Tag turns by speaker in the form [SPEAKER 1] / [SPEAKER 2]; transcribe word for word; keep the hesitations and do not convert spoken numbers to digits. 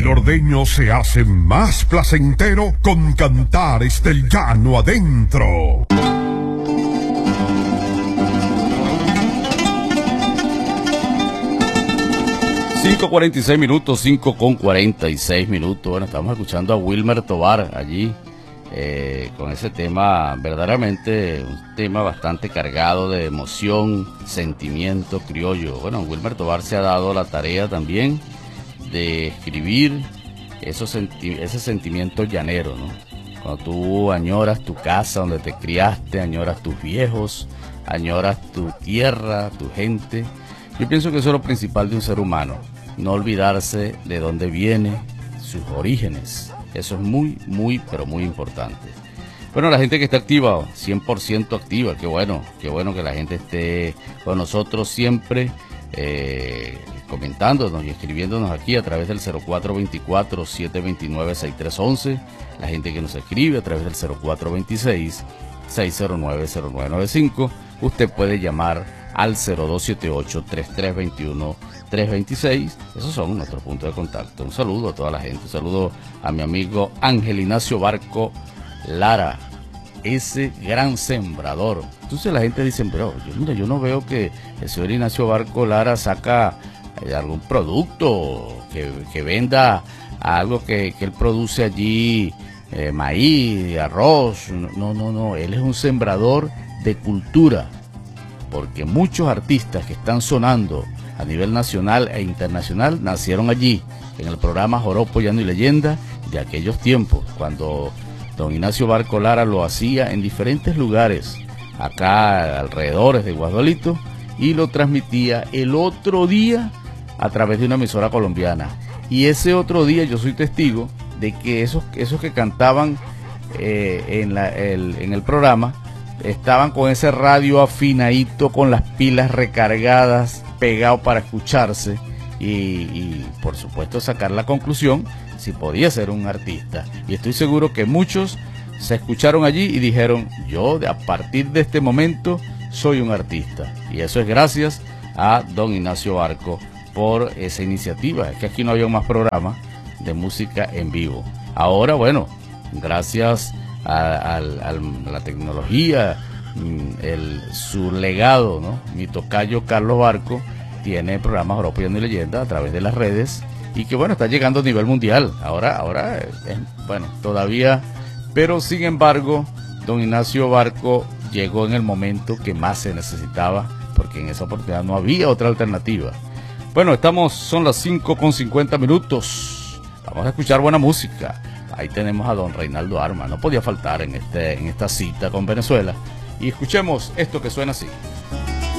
[SPEAKER 1] El ordeño se hace más placentero con cantares del llano adentro.
[SPEAKER 2] cinco cuarenta y seis minutos, cinco con cuarenta y seis minutos. Bueno, estamos escuchando a Wilmer Tovar allí eh, con ese tema, verdaderamente un tema bastante cargado de emoción, sentimiento criollo. Bueno, Wilmer Tovar se ha dado la tarea también de escribir esos senti ese sentimiento llanero, ¿no? Cuando tú añoras tu casa donde te criaste, añoras tus viejos, añoras tu tierra, tu gente. Yo pienso que eso es lo principal de un ser humano. No olvidarse de dónde viene, sus orígenes. Eso es muy, muy, pero muy importante. Bueno, la gente que está activa, cien por ciento activa, qué bueno, qué bueno que la gente esté con nosotros siempre, eh, comentándonos y escribiéndonos aquí a través del cero cuatro veinticuatro, siete veintinueve, sesenta y tres once. La gente que nos escribe a través del cero cuatro veintiséis, seiscientos nueve, cero nueve noventa y cinco. Usted puede llamar al cero dos siete ocho, treinta y tres veintiuno, trescientos veintiséis. Esos son nuestros puntos de contacto. Un saludo a toda la gente. Un saludo a mi amigo Ángel Ignacio Barco Lara, ese gran sembrador. Entonces la gente dice, pero yo, mira, yo no veo que el señor Ignacio Barco Lara saca eh, algún producto que, que venda algo que, que él produce allí, eh, maíz, arroz. No, no, no. Él es un sembrador de cultura. Porque muchos artistas que están sonando a nivel nacional e internacional nacieron allí, en el programa Joropo, Llano y Leyenda de aquellos tiempos, cuando don Ignacio Barco Lara lo hacía en diferentes lugares, acá alrededores de Guasdualito, y lo transmitía el otro día a través de una emisora colombiana. Y ese otro día yo soy testigo de que esos, esos que cantaban eh, en, la, el, en el programa, estaban con ese radio afinadito, con las pilas recargadas, pegado para escucharse y, y por supuesto sacar la conclusión si podía ser un artista. Y estoy seguro que muchos se escucharon allí y dijeron, yo a partir de este momento soy un artista. Y eso es gracias a don Ignacio Barco por esa iniciativa. Es que aquí no había más programas de música en vivo. Ahora, bueno, gracias A, a, a la tecnología, el, su legado, ¿no? Mi tocayo Carlos Barco tiene programas Joropo, Llano y Leyenda a través de las redes y que bueno, está llegando a nivel mundial. Ahora, ahora, es, bueno, todavía, pero sin embargo, don Ignacio Barco llegó en el momento que más se necesitaba, porque en esa oportunidad no había otra alternativa. Bueno, estamos, son las cinco con cincuenta minutos. Vamos a escuchar buena música. Ahí tenemos a don Reinaldo Arma, no podía faltar en, este, en esta cita con Venezuela. Y escuchemos esto que suena así.